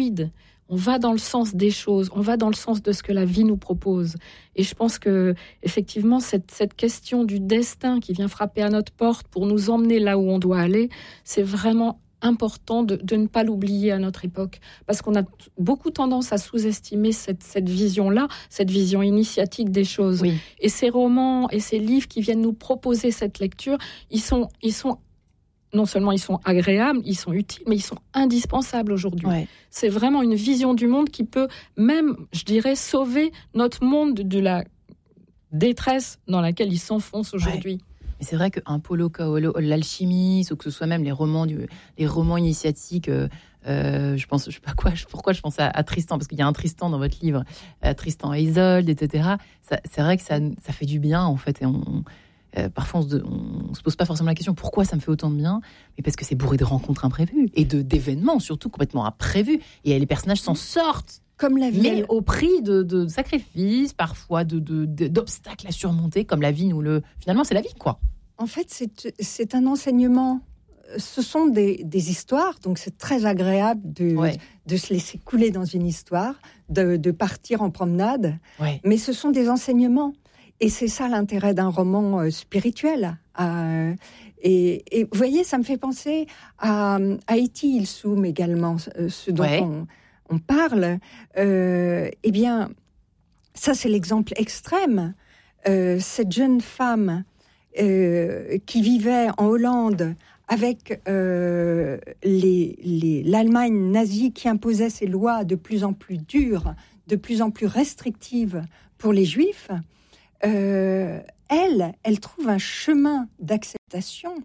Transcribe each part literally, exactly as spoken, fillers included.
fluide. On va dans le sens des choses, on va dans le sens de ce que la vie nous propose. Et je pense que, effectivement, cette, cette question du destin qui vient frapper à notre porte pour nous emmener là où on doit aller, c'est vraiment important de, de ne pas l'oublier à notre époque. Parce qu'on a t- beaucoup tendance à sous-estimer cette, cette vision-là, cette vision initiatique des choses. Oui. Et ces romans et ces livres qui viennent nous proposer cette lecture, ils sont, ils sont non seulement ils sont agréables, ils sont utiles, mais ils sont indispensables aujourd'hui. Ouais. C'est vraiment une vision du monde qui peut même, je dirais, sauver notre monde de la détresse dans laquelle il s'enfonce aujourd'hui. Ouais. Mais c'est vrai qu'un Paulo Coelho, l'alchimiste, ou que ce soit même les romans, du, les romans initiatiques, euh, euh, je pense, je sais pas quoi, je, pourquoi je pense à, à Tristan, parce qu'il y a un Tristan dans votre livre, euh, Tristan et Isolde, et cetera. Ça, c'est vrai que ça, ça fait du bien, en fait, et on... Euh, parfois, on se, on se pose pas forcément la question pourquoi ça me fait autant de bien, mais parce que c'est bourré de rencontres imprévues et de d'événements surtout complètement imprévus. Et les personnages s'en sortent, comme la vie, mais elle... au prix de, de sacrifices, parfois de, de, de d'obstacles à surmonter, comme la vie nous le. Finalement, c'est la vie, quoi. En fait, c'est c'est un enseignement. Ce sont des, des histoires, donc c'est très agréable de ouais. de se laisser couler dans une histoire, de, de partir en promenade. Ouais. Mais ce sont des enseignements. Et c'est ça l'intérêt d'un roman euh, spirituel. Euh, et, et vous voyez, ça me fait penser à, à Iti Ilsoum également, ce dont ouais. on, on parle. Euh, eh bien, ça c'est l'exemple extrême. Euh, cette jeune femme euh, qui vivait en Hollande avec euh, les, les, l'Allemagne nazie qui imposait ses lois de plus en plus dures, de plus en plus restrictives pour les Juifs. Euh, elle, elle trouve un chemin d'acceptation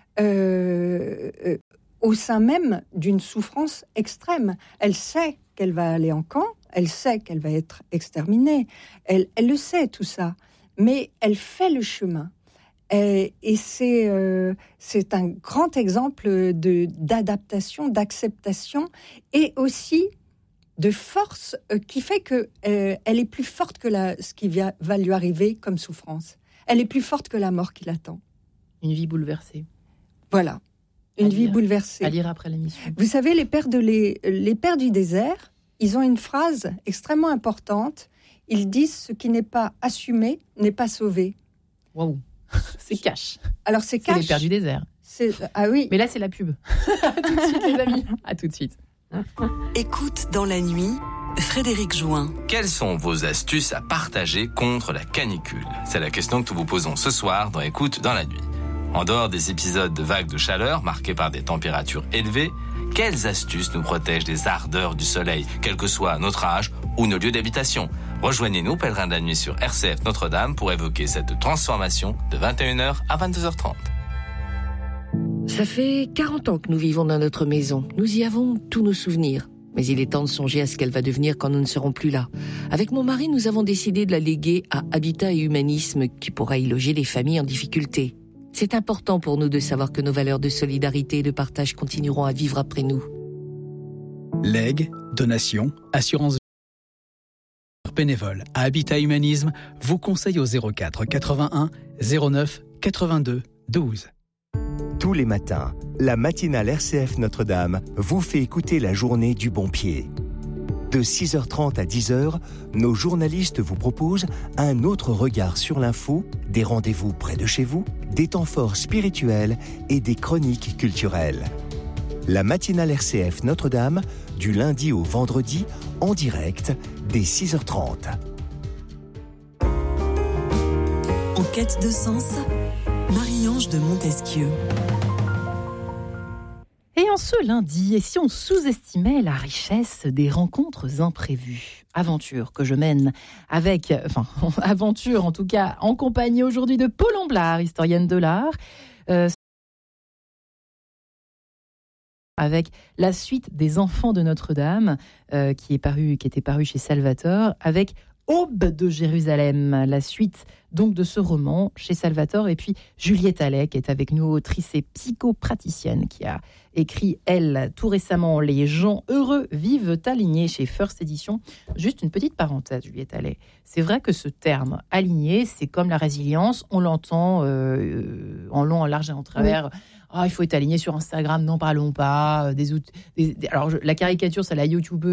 euh, euh, au sein même d'une souffrance extrême. Elle sait qu'elle va aller en camp, elle sait qu'elle va être exterminée, elle, elle le sait tout ça, mais elle fait le chemin. Et, et c'est, euh, c'est un grand exemple de, d'adaptation, d'acceptation et aussi de force euh, qui fait que euh, elle est plus forte que la, ce qui via, va lui arriver comme souffrance. Elle est plus forte que la mort qui l'attend. Une vie bouleversée. Voilà, une à vie lire, bouleversée. À lire après l'émission. Vous savez, les pères, de les, les pères du désert, ils ont une phrase extrêmement importante. Ils disent « ce qui n'est pas assumé n'est pas sauvé ». Waouh, c'est cash. Alors c'est cash. C'est les pères du désert. C'est, ah oui. Mais là, c'est la pub. À tout de suite, les amis. À tout de suite. Écoute dans la nuit, Frédéric Join. Quelles sont vos astuces à partager contre la canicule ? C'est la question que nous vous posons ce soir dans Écoute dans la nuit. En dehors des épisodes de vagues de chaleur marqués par des températures élevées, quelles astuces nous protègent des ardeurs du soleil, quel que soit notre âge ou nos lieux d'habitation ? Rejoignez-nous, pèlerins de la nuit sur R C F Notre-Dame, pour évoquer cette transformation de vingt et une heures à vingt-deux heures trente. Ça fait quarante ans que nous vivons dans notre maison. Nous y avons tous nos souvenirs. Mais il est temps de songer à ce qu'elle va devenir quand nous ne serons plus là. Avec mon mari, nous avons décidé de la léguer à Habitat et Humanisme, qui pourra y loger les familles en difficulté. C'est important pour nous de savoir que nos valeurs de solidarité et de partage continueront à vivre après nous. Legs, donations, assurance bénévole à Habitat Humanisme vous conseille au zéro quatre quatre-vingt-un zéro neuf quatre-vingt-deux douze. Tous les matins, la matinale R C F Notre-Dame vous fait écouter la journée du bon pied. De six heures trente à dix heures, nos journalistes vous proposent un autre regard sur l'info, des rendez-vous près de chez vous, des temps forts spirituels et des chroniques culturelles. La matinale R C F Notre-Dame, du lundi au vendredi, en direct, dès six heures trente. En quête de sens, Marie-Ange de Montesquieu. Et en ce lundi, et si on sous-estimait la richesse des rencontres imprévues ? Aventure que je mène avec, enfin, aventure en tout cas, en compagnie aujourd'hui de Paul Amblard, historienne de l'art, euh, avec la suite des Enfants de Notre-Dame, euh, qui est paru, qui était paru chez Salvatore, avec Aube de Jérusalem, la suite donc de ce roman chez Salvatore, et puis Juliette Allais qui est avec nous, autrice et psychopraticienne, qui a écrit, elle, tout récemment, Les gens heureux vivent alignés chez First Edition. Juste une petite parenthèse, Juliette Allais. C'est vrai que ce terme aligné, c'est comme la résilience, on l'entend euh, en long, en large et en travers. Oui. Oh, il faut être aligné sur Instagram, n'en parlons pas. Des outils, des, des, alors, je, la caricature, c'est la YouTubeuse